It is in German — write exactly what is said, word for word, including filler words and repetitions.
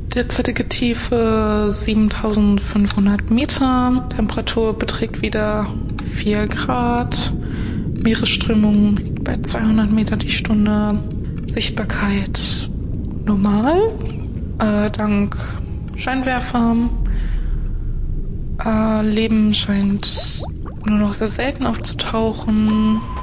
Derzeitige Tiefe siebentausendfünfhundert Meter. Temperatur beträgt wieder vier Grad. Meeresströmung liegt bei zweihundert Meter die Stunde. Sichtbarkeit normal. Äh, dank Scheinwerfer. Äh, Leben scheint nur noch sehr selten aufzutauchen.